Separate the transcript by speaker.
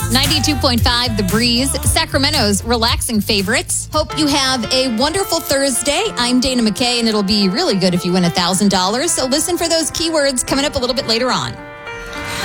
Speaker 1: 92.5 The Breeze, Sacramento's relaxing favorites. Hope you have a wonderful Thursday. I'm Dana McKay, and it'll be really good if you win $1,000. So listen for those keywords coming up a little bit later on.